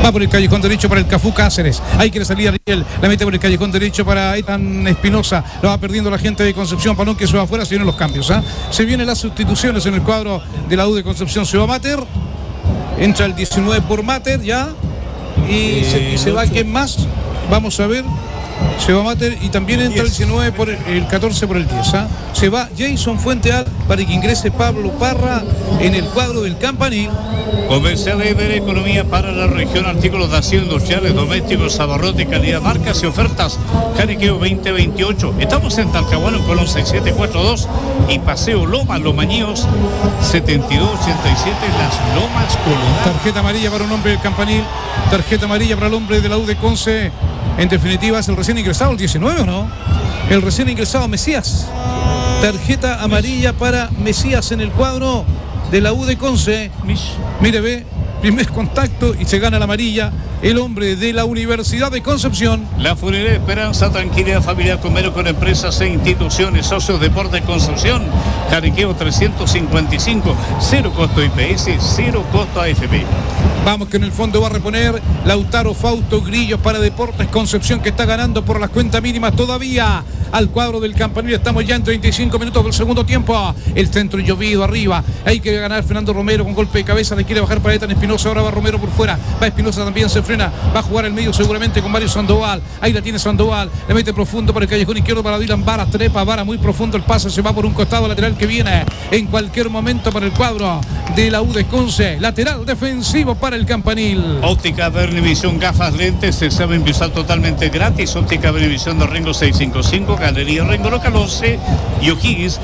Va por el callejón derecho para el Cafú Cáceres. Ahí quiere salir Ariel. La mete por el callejón derecho para Ethan Espinosa. Lo va perdiendo la gente de Concepción. Palón que se va afuera. Se vienen los cambios. Se vienen las sustituciones en el cuadro de la U de Concepción. Se va Mater. Entra el 19 por Mater ya. Y se va ¿quién más? Vamos a ver. Se va Mater y también entra el 19 por el 14 por el 10. Se va Jason Fuenteal para que ingrese Pablo Parra en el cuadro del Campanil. Comerciales de economía para la región, artículos de aseo industriales, domésticos, abarrotes, calidad, marcas y ofertas. Jariqueo 2028. Estamos en Talcahuano, Colón 6742 y Paseo Lomas, Lomañíos 7287, Las Lomas, Colorado. Tarjeta amarilla para un hombre del Campanil. Tarjeta amarilla para el hombre de la U de Conce. En definitiva es el recién ingresado, el 19, ¿o no? El recién ingresado Mesías. Tarjeta amarilla para Mesías en el cuadro de la U de Conce. Mire, ve, primer contacto y se gana la amarilla el hombre de la Universidad de Concepción. La Funeraria Esperanza, tranquilidad familiar, convenio con empresas e instituciones, socios Deportes Concepción. Jariqueo 355, cero costo IPS, cero costo AFP. Vamos que en el fondo va a reponer Lautaro Fausto Grillos para Deportes Concepción, que está ganando por las cuentas mínimas todavía al cuadro del Campanil. Estamos ya en 35 minutos del segundo tiempo. El centro llovido arriba. Hay que ganar Fernando Romero con golpe de cabeza. Le quiere bajar para Ethan Espinosa. Ahora va Romero por fuera. Va Espinosa también, se frena. Va a jugar el medio seguramente con Mario Sandoval. Ahí la tiene Sandoval. Le mete profundo para el callejón izquierdo para Dylan Vara. Trepa Vara muy profundo. El pase se va por un costado lateral que viene en cualquier momento para el cuadro de la U de Conce. Lateral defensivo para el Campanil. Óptica Vernivisión, gafas, lentes, examen visual totalmente gratis. Óptica Vernivisión de Rengo 655, Galería Rengo Local 11 y O'Higgins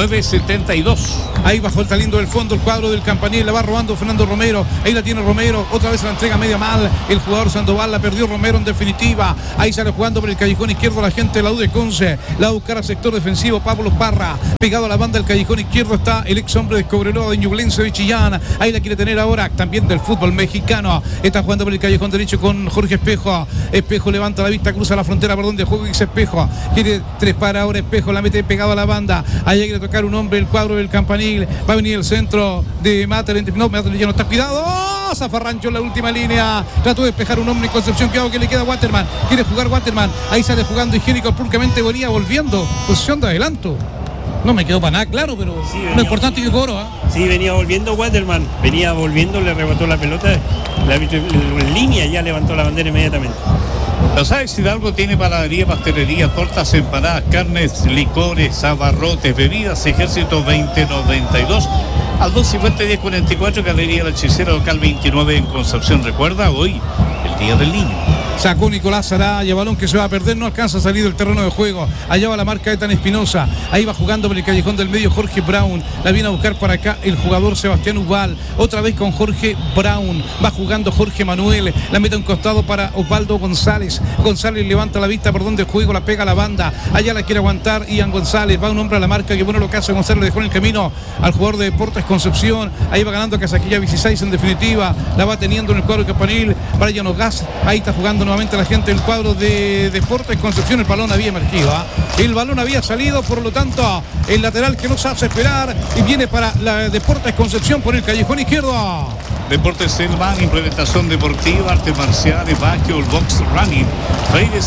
972. Ahí bajo el talindo del fondo el cuadro del Campanil. La va robando Fernando Romero. Ahí la tiene Romero. Otra vez la entrega media mal. El jugador Sandoval la perdió Romero en definitiva. Ahí sale jugando por el callejón izquierdo la gente de la U de Conce. La va a buscar al sector defensivo Pablo Parra. Pegado a la banda del callejón izquierdo está el ex hombre de Cobreloa de Ñublense de Chillán. Ahí la quiere tener ahora también del fútbol mexicano. Está jugando por el callejón derecho con Jorge Espejo. Espejo levanta la vista, cruza la frontera, perdón, de juego y dice Espejo. Quiere trepar ahora Espejo, la mete pegado a la banda. Ahí quiere tocar un hombre el cuadro del Campanil. Va a venir el centro de Mater. No, Mater ya no está. Cuidado. Zafarrancho en la última línea. Trató de despejar un hombre en Concepción. Cuidado que le queda Waterman. Quiere jugar Waterman. Ahí sale jugando Higiénico. Públicamente venía volviendo. Posición de adelanto. No me quedó para nada claro, pero sí, lo importante es que cobro. Sí, venía volviendo Waterman. Venía volviendo, le rebotó la pelota. El árbitro en línea ya levantó la bandera inmediatamente. Los Aves Hidalgo tiene panadería, pastelería, tortas, empanadas, carnes, licores, abarrotes, bebidas. Ejército 2092 al 250 1044, Galería La Hechicera, local 29 en Concepción. Recuerda, hoy el Día del Niño. Sacó Nicolás Araya, balón que se va a perder, no alcanza a salir del terreno de juego. Allá va la marca de Ethan Espinosa. Ahí va jugando por el callejón del medio Jorge Brown. La viene a buscar para acá el jugador Sebastián Ubal. Otra vez con Jorge Brown. Va jugando Jorge Manuel. La mete a un costado para Osvaldo González. González levanta la vista por donde juego, la pega a la banda. Allá la quiere aguantar Ian González. Va un hombre a la marca, que bueno lo que hace González. Le dejó en el camino al jugador de Deportes Concepción. Ahí va ganando Casaquilla 16 en definitiva. La va teniendo en el cuadro de Campanil Brian Ogas. Ahí está jugando nuevamente la gente del cuadro de Deportes Concepción. El balón había emergido. El balón había salido, por lo tanto, el lateral que nos hace esperar y viene para la Deportes Concepción por el callejón izquierdo. Deportes Selman, implementación deportiva, artes marciales, básquetbol, box, running. Freire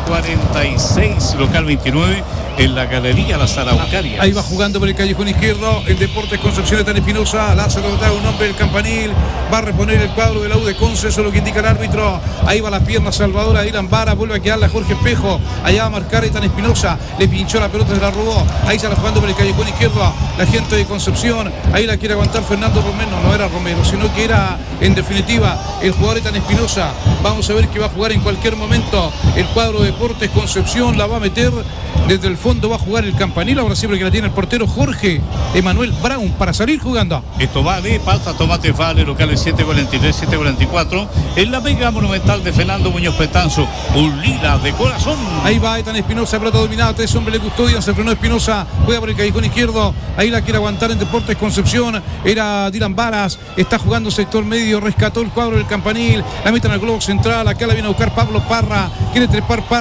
746, local 29, en la Galería Las Araucarias. Ahí va jugando por el callejón izquierdo el Deportes Concepción de Tan Espinosa. Lázaro da un hombre del Campanil. Va a reponer el cuadro de la U de Conce, eso es lo que indica el árbitro. Ahí va la pierna salvadora de Dylan Vara. Vuelve a quedarla Jorge Espejo. Allá va a marcar Tan Espinosa. Le pinchó la pelota, se la robó. Ahí se la jugando por el callejón izquierdo la gente de Concepción. Ahí la quiere aguantar Fernando Romero. No era Romero, sino que era en definitiva el jugador Ethan Espinosa. Vamos a ver que va a jugar en cualquier momento el cuadro de Deportes Concepción. La va a meter desde el fondo, va a jugar el Campanil. Ahora siempre que la tiene el portero Jorge Emanuel Brown para salir jugando. Esto vale, pasta, tomate vale, locales 743, 744. En la Vega Monumental de Fernando Muñoz Petanzo, un lila de corazón. Ahí va Ethan Espinosa, pelota dominada, 3 hombres le custodian, se frenó Espinosa, juega por el callejón izquierdo. Ahí la quiere aguantar en Deportes Concepción. Era Dylan Varas, está jugando sector medio, rescató el cuadro del Campanil. La meten al globo central, acá la viene a buscar Pablo Parra. Quiere trepar Parra.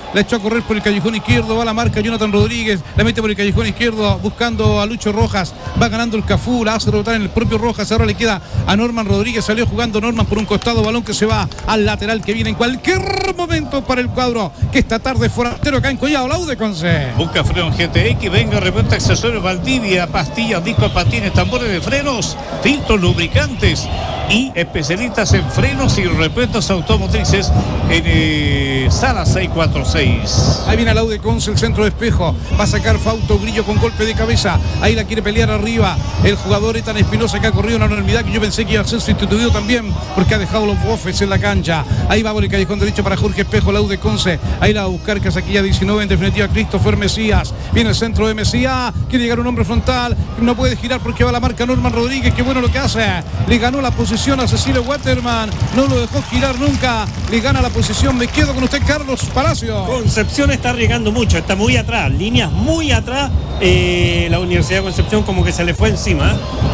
la echó a correr por el callejón izquierdo, va a la marca Jonathan Rodríguez, la mete por el callejón izquierdo buscando a Lucho Rojas, va ganando el Cafú, la hace rebotar en el propio Rojas, ahora le queda a Norman Rodríguez, salió jugando Norman por un costado, balón que se va al lateral que viene en cualquier momento para el cuadro que esta tarde forastero acá en Collado, la U de Conce. Busca freno GTX, venga, repuesta accesorios Valdivia, pastillas, discos, patines, tambores de frenos, filtros, lubricantes y especialistas en frenos y repuestos automotrices en Sala 646. Ahí viene la U de Conce, el centro de Espejo, va a sacar Fausto Grillo con golpe de cabeza, ahí la quiere pelear arriba el jugador Ethan Espinosa, que ha corrido una enormidad que yo pensé que iba a ser sustituido también porque ha dejado los bofes en la cancha. Ahí va por el callejón derecho para Jorge Espejo, la U de Conce, ahí la va a buscar Casaquilla 19, en definitiva Christopher Mesías, viene el centro de Mesías, quiere llegar un hombre frontal, no puede girar porque va la marca Norman Rodríguez, qué bueno lo que hace, le ganó la posición a Cecilio Waterman, no lo dejó girar nunca, le gana la posición. Me quedo con usted, Carlos Palacio. Concepción está arriesgando mucho, está muy atrás, líneas muy atrás, la Universidad de Concepción como que se le fue encima.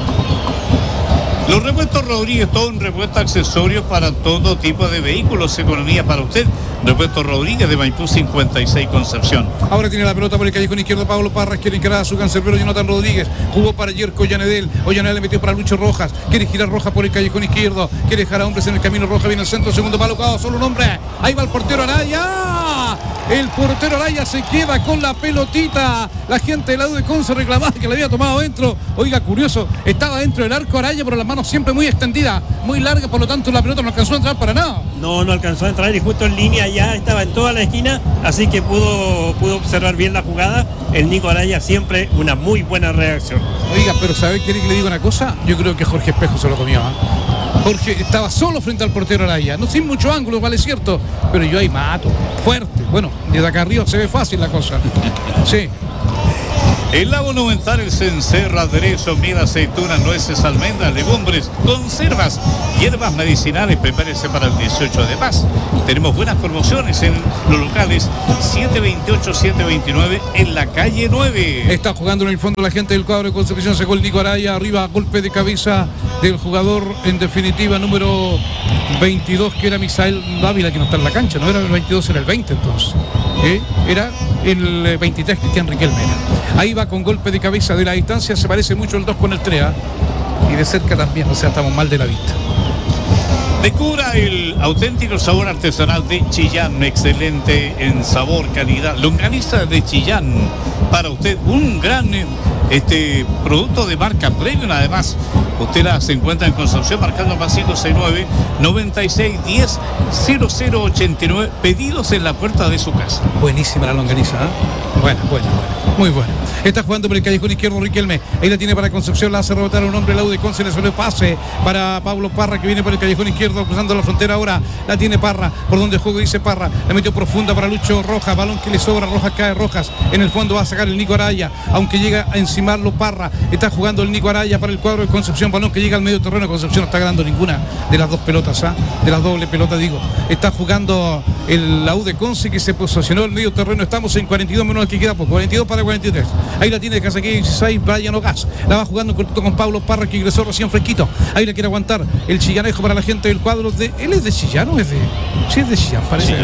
Los repuestos Rodríguez, todo un repuesto accesorio para todo tipo de vehículos, economía para usted. Repuestos Rodríguez de Maipú 56 Concepción. Ahora tiene la pelota por el callejón izquierdo Pablo Parras, quiere encarar a su cancerbero Jonathan Rodríguez, jugó para Yerko Llanedel, Ollanedel le metió para Lucho Rojas, quiere girar Rojas por el callejón izquierdo, quiere dejar a hombres en el camino, Rojas viene al centro, segundo palo, solo un hombre, ahí va el portero Araya, el portero Araya se queda con la pelotita, la gente del lado de Conce reclamaba que le había tomado dentro, oiga, curioso, estaba dentro del arco Araya, pero las manos siempre muy extendidas, muy largas, por lo tanto la pelota no alcanzó a entrar para nada. No alcanzó a entrar y justo en línea ya estaba en toda la esquina, así que pudo observar bien la jugada. El Nico Araya siempre una muy buena reacción. Oiga, pero ¿sabe qué le digo una cosa? Yo creo que Jorge Espejo se lo comió, ¿eh? Jorge estaba solo frente al portero Araya, no sin mucho ángulo, vale cierto, pero yo ahí mato, fuerte. Bueno, desde acá arriba se ve fácil la cosa. Sí. El Lago Novental, se encerra aderezo, miel, aceitunas, nueces, almendras, legumbres, conservas, hierbas medicinales. Prepárese para el 18 de paz. Tenemos buenas promociones en los locales 728-729 en la calle 9. Está jugando en el fondo la gente del cuadro de Concepción, sacó el Nico Araya, arriba, golpe de cabeza del jugador, en definitiva, número 22, que era Misael Dávila, que no está en la cancha, no era el 22, era el 20 entonces. Era el 23, Cristian Riquelme. Ahí va con golpe de cabeza de la distancia, se parece mucho el 2 con el 3, ¿eh? Y de cerca también, o sea, estamos mal de la vista. Descubra el auténtico sabor artesanal de Chillán, excelente en sabor, calidad. Longaniza de Chillán, para usted un gran producto de marca premium. Además, usted se encuentra en Concepción marcando más 569 9610 0089. Pedidos en la puerta de su casa. Buenísima la longaniza, ¿eh? Buena, muy buena. Está jugando por el callejón izquierdo Riquelme, ahí la tiene para Concepción, la hace rebotar a un hombre, la U de Conce, le suele pase para Pablo Parra, que viene por el callejón izquierdo, cruzando la frontera. Ahora la tiene Parra, por donde juego dice Parra, la metió profunda para Lucho Rojas, balón que le sobra, Rojas cae, Rojas en el fondo va a sacar el Nico Araya, aunque llega a encimarlo Parra. Está jugando el Nico Araya para el cuadro de Concepción, balón que llega al medio terreno. Concepción no está ganando ninguna de las dos pelotas, de las doble pelotas digo. Está jugando la U de Conce, que se posicionó en el medio terreno. Estamos en 42 menos que queda poco, 42 para 43. Ahí la tiene Casaquí 16, Brian Ogas, la va jugando con Pablo Parra, que ingresó recién fresquito. Ahí la quiere aguantar el chillanejo para la gente del cuadro de... ¿Él es de Chillán o es de...? Sí, es de Chillán, parece.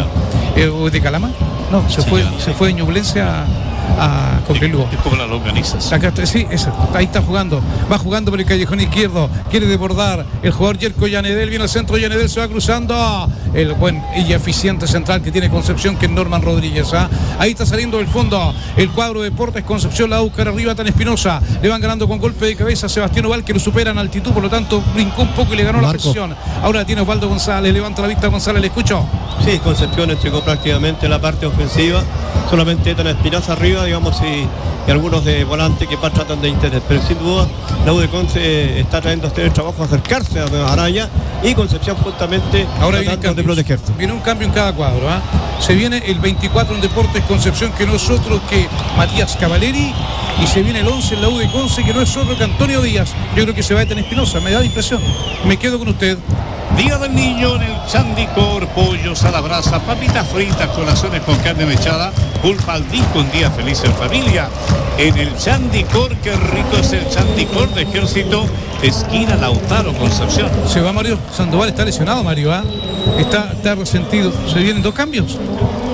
¿O de Calama? No, se fue de Ñublense a Coquelúa. Es como la longanizas. Acá está, sí, eso, ahí está jugando. Va jugando por el callejón izquierdo. Quiere desbordar el jugador Yerko Llanedel. Viene al centro, Llanedel se va cruzando. El buen y eficiente central que tiene Concepción, que es Norman Rodríguez. Ahí está saliendo del fondo el cuadro de Deportes Concepción. La busca arriba Tan Espinosa. Le van ganando con golpe de cabeza Sebastián Oval, que lo supera en altitud. Por lo tanto, brincó un poco y le ganó la presión. Ahora tiene Osvaldo González. Levanta la vista González. ¿Le escucho? Sí, Concepción entregó prácticamente la parte ofensiva. Solamente Tan Espinosa arriba, digamos, y algunos de volante que tratan de interés, pero sin duda la U de Conce está trayendo a el trabajo a acercarse a Araya, y Concepción justamente ahora tratando de protegerse. Viene un cambio en cada cuadro, se viene el 24 en Deportes Concepción, que no es otro que Matías Cavaleri, y se viene el 11 en la U de Conce, que no es otro que Antonio Díaz. Yo creo que se va a Tan Espinosa, me da la impresión. Me quedo con usted. Día del Niño en el Chandicor, pollos a la brasa, papitas fritas, colaciones con carne mechada, pulpa al disco, un día feliz en familia. En el Chandicor, qué rico es el Chandicor de Ejército, esquina Lautaro, Concepción. Se va Mario Sandoval, está lesionado Mario, está resentido. ¿Se vienen dos cambios?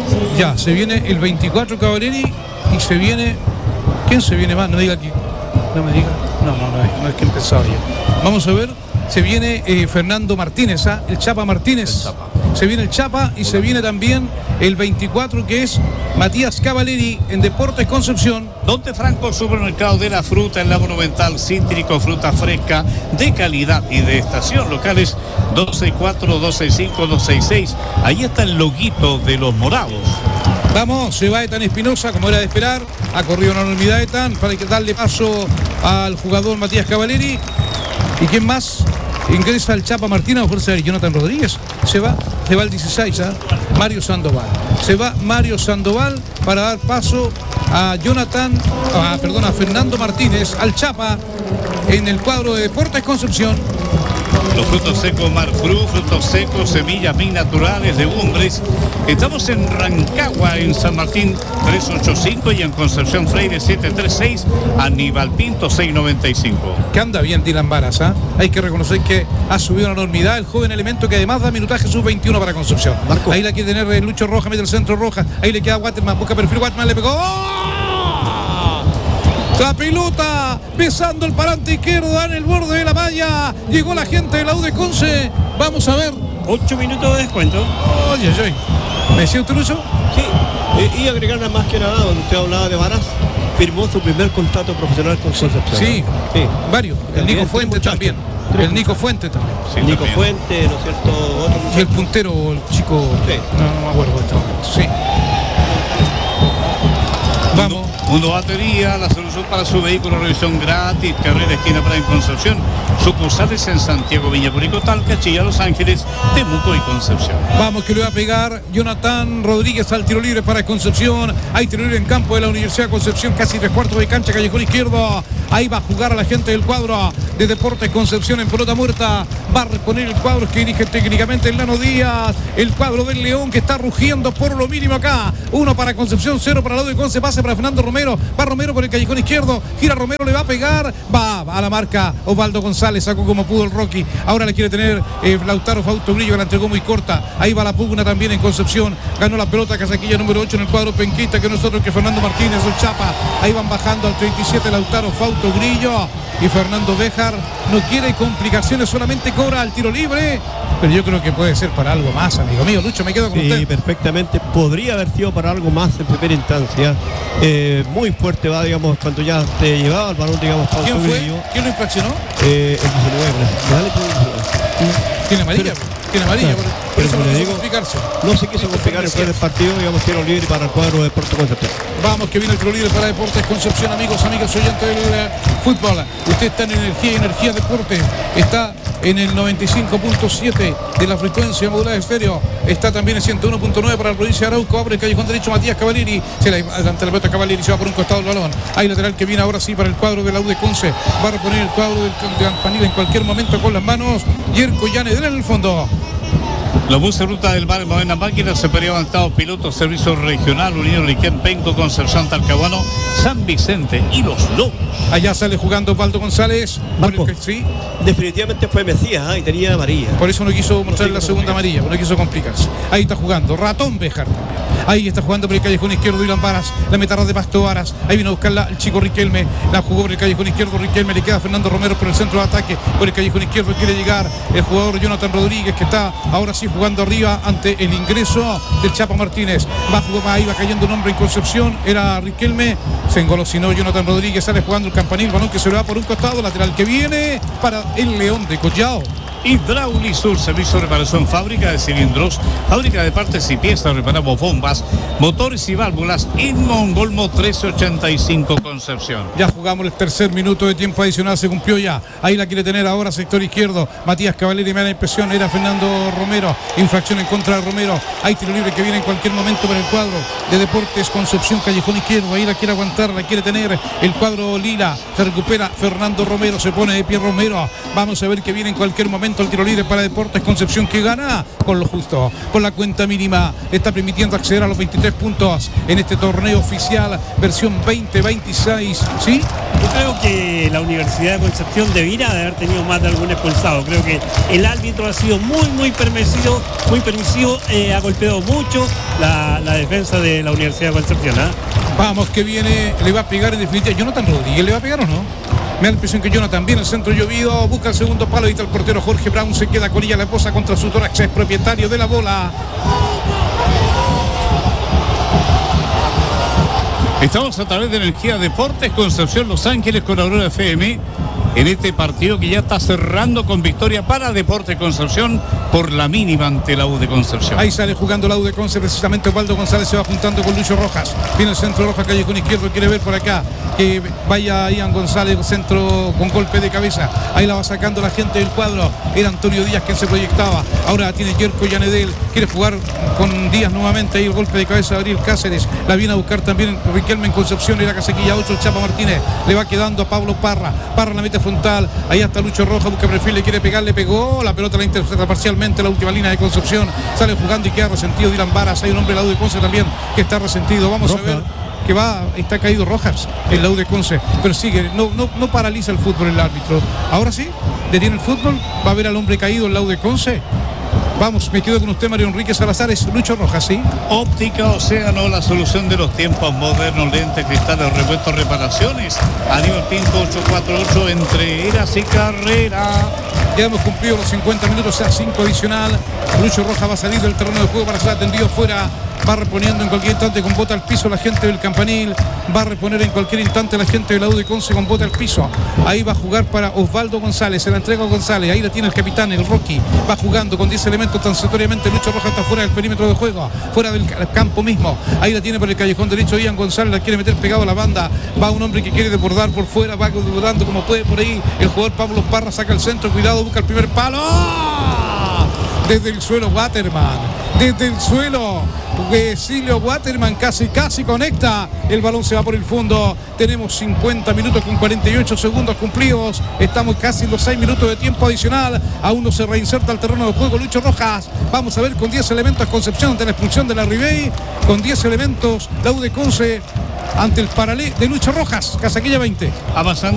Ya, se viene el 24 Cavalieri y se viene... ¿Quién se viene más? No diga aquí. No me diga. No es que empezaba ya. Vamos a ver. Se viene Fernando Martínez, el Chapa Martínez. Se viene el Chapa y se viene también el 24 que es Matías Cavalieri en Deportes Concepción. Donde Franco, supermercado de la fruta en la Monumental, cítrico, fruta fresca de calidad y de estación. Locales 264, 265, 266. Ahí está el loguito de los morados. Vamos, se va Ethan Espinosa, como era de esperar. Ha corrido una enormidad Ethan para darle paso al jugador Matías Cavalieri. ¿Y quién más? Ingresa el Chapa Martínez, a fuerza de Jonathan Rodríguez. Se va el 16, Mario Sandoval. Se va Mario Sandoval para dar paso a Fernando Martínez, al Chapa, en el cuadro de Deportes Concepción. Los frutos secos Marfrú, frutos secos, semillas bien naturales, legumbres. Estamos en Rancagua, en San Martín 385 y en Concepción Freire 736, Aníbal Pinto 695. Que anda bien Dylan Varas, Hay que reconocer que ha subido una enormidad el joven elemento que además da minutaje sub-21 para Concepción. Marco. Ahí la quiere tener Lucho Roja, mete el centro Roja. Ahí le queda Waterman, busca perfil, Waterman le pegó. ¡Oh! La pelota besando el parante izquierdo en el borde de la malla. Llegó la gente de la U de Conce. Vamos a ver. 8 minutos de descuento. Oye. ¿Me decía usted, Lucho? Sí, y agregar nada más que nada, cuando usted hablaba de Varas, firmó su primer contrato profesional con Concepción. Sí, varios. El Nico Fuente también. El Nico Fuente también. Sí, Nico también. Fuente, ¿no es cierto? Otro Y el puntero, el chico. Sí. No me acuerdo en este momento. Sí. Vamos. Mundo Batería, la solución para su vehículo, revisión gratis, carrera esquina para en Concepción. Sucursales en Santiago, Viñapurico, Talca, Chilla, Los Ángeles, Temuco y Concepción. Vamos, que le va a pegar Jonathan Rodríguez al tiro libre para Concepción. Hay tiro libre en campo de la Universidad de Concepción, casi 3/4 de cancha, callejón izquierdo. Ahí va a jugar a la gente del cuadro de Deportes Concepción en pelota muerta. Va a reponer el cuadro que dirige técnicamente el Nano Díaz. El cuadro del León que está rugiendo por lo mínimo acá. 1 para Concepción, 0 para la U de Conce. Pase para Fernando Romero. Va Romero por el callejón izquierdo. Gira Romero, le va a pegar. Va a la marca Osvaldo González. Sacó como pudo el Rocky. Ahora le quiere tener Lautaro Fausto Grillo, que la entregó muy corta. Ahí va la pugna también en Concepción. Ganó la pelota Casaquilla número 8 en el cuadro penquista, que nosotros, que Fernando Martínez, el Chapa. Ahí van bajando al 37 Lautaro Fausto Grillo. Y Fernando Béjar no quiere complicaciones, solamente cobra al tiro libre. Pero yo creo que puede ser para algo más, amigo mío. Lucho, me quedo con usted. Sí, perfectamente. Podría haber sido para algo más en primera instancia. Muy fuerte va, digamos, cuando ya te llevaba el balón, digamos, para ¿Quién el fue? Grillo. ¿Quién lo infraccionó? El 19. Dale, Tiene amarilla. Tiene amarilla. Por eso no le quiso digo, complicarse. no se quiso complicar el primer partido, digamos, tiro libre para el cuadro de Deportes Concepción. Vamos, que viene el tiro libre para Deportes Concepción, amigas oyentes del fútbol. Usted está en Energía Deportes. Está en el 95.7 de la frecuencia modulada de estéreo. Está también en 101.9 para la provincia de Arauco. Abre el callejón derecho Matías Cavalieri. Se le adelanta la pelota Cavalieri, se va por un costado el balón. Hay lateral que viene ahora sí para el cuadro de la U de Conce. Va a reponer el cuadro del Campanil en cualquier momento con las manos. Yerko Llanes en el fondo. Los buses de ruta del Mar en Moderna Máquina, se avanzado piloto, servicio regional, Unión Riquén, Penco, Concepción, Talcahuano, San Vicente y Los Lobos. Allá sale jugando Osvaldo González. Marco, Bueno, sí. definitivamente fue Mesías y tenía amarilla. Por eso no quiso mostrar la segunda amarilla, no quiso complicarse. Ahí está jugando Ratón Béjar también. Ahí está jugando por el callejón izquierdo Dylan Varas, la metarra de Pasto Varas. Ahí vino a buscarla el chico Riquelme, la jugó por el callejón izquierdo Riquelme, le queda Fernando Romero por el centro de ataque, por el callejón izquierdo quiere llegar el jugador Jonathan Rodríguez, que está ahora sí jugando arriba ante el ingreso del Chapa Martínez. Ahí va cayendo un hombre en Concepción, era Riquelme, se engolosinó Jonathan Rodríguez, sale jugando el Campanil, balón que se le va por un costado, lateral que viene para el León de Collao. Hidraulisur, servicio de reparación, fábrica de cilindros, fábrica de partes y piezas, reparamos bombas, motores y válvulas en Mongolmo 1385 Concepción. Ya jugamos el tercer minuto de tiempo adicional, se cumplió ya. Ahí la quiere tener ahora sector izquierdo Matías Cavalieri, me da la impresión, era Fernando Romero, infracción en contra de Romero. Hay tiro libre que viene en cualquier momento para el cuadro de Deportes Concepción, callejón izquierdo. Ahí la quiere aguantar, la quiere tener el cuadro lila. Se recupera Fernando Romero, se pone de pie Romero. Vamos a ver que viene en cualquier momento lanzamiento al tiro libre para Deportes Concepción, que gana con lo justo, con la cuenta mínima. Está permitiendo acceder a los 23 puntos en este torneo oficial, versión 2026. ¿Sí? Yo creo que la Universidad de Concepción debiera de haber tenido más de algún expulsado. Creo que el árbitro ha sido muy permisivo, ha golpeado mucho la defensa de la Universidad de Concepción. Vamos, que viene, le va a pegar en definitiva. ¿Jonathan Rodríguez le va a pegar o no? Me da la impresión que Jonathan viene, el centro llovido, busca el segundo palo, edita el portero Jorge Brown, se queda con ella, la posa contra su tórax, es propietario de la bola. Estamos a través de Energía Deportes Concepción Los Ángeles con Aurora FM en este partido que ya está cerrando con victoria para Deportes Concepción por la mínima ante la U de Concepción. Ahí sale jugando la U de Conce, precisamente Osvaldo González se va juntando con Lucho Rojas. Viene el centro Rojas, callejón izquierdo, quiere ver por acá que vaya Ian González, centro con golpe de cabeza. Ahí la va sacando la gente del cuadro. Era Antonio Díaz quien se proyectaba. Ahora tiene Yerko Yanedel, quiere jugar con Díaz nuevamente. Ahí el golpe de cabeza de Ariel Cáceres. La viene a buscar también Riquelme en Concepción. Y la casequilla 8, el Chapa Martínez. Le va quedando a Pablo Parra. Parra la mete frontal. Ahí está Lucho Rojas, busca perfil, le quiere pegar, le pegó. La pelota la intercepta parcialmente la última línea de Concepción. Sale jugando y queda resentido Dylan Varas. Hay un hombre de la U de Conce también que está resentido. Vamos a ver que está caído Rojas en la U de Conce, pero sigue, no paraliza el fútbol el árbitro. Ahora sí, detiene el fútbol, va a ver al hombre caído en la U de Conce. Vamos, me quedo con usted, Mario Enrique Salazar, es Lucho Rojas, ¿sí? Óptica Océano, la solución de los tiempos modernos, lentes, cristales, repuestos, reparaciones. Aníbal Pinto 848 entre Eras y Carrera. Ya hemos cumplido los 50 minutos, a 5 adicional. Lucho Rojas va a salir del terreno de juego para ser atendido fuera. Va reponiendo en cualquier instante con bota al piso la gente del Campanil. Va a reponer en cualquier instante la gente de la U de Conce con bota al piso. Ahí va a jugar para Osvaldo González. Se la entrega a González. Ahí la tiene el capitán, el Rocky. Va jugando con 10 elementos transitoriamente. Lucho Rojas está fuera del perímetro de juego, fuera del campo mismo. Ahí la tiene por el callejón derecho. Ian González la quiere meter pegado a la banda. Va un hombre que quiere desbordar por fuera. Va desbordando como puede por ahí. El jugador Pablo Parra saca el centro. Cuidado, busca el primer palo. Desde el suelo Waterman. Desde el suelo Silvio Waterman casi conecta. El balón se va por el fondo. Tenemos 50 minutos con 48 segundos cumplidos. Estamos casi en los 6 minutos de tiempo adicional. Aún no se reinserta al terreno de juego Lucho Rojas. Vamos a ver con 10 elementos Concepción ante la expulsión de la Ribey. Con 10 elementos la U de Conce ante el paralé de Lucho Rojas. Casaquilla 20. Avanzando.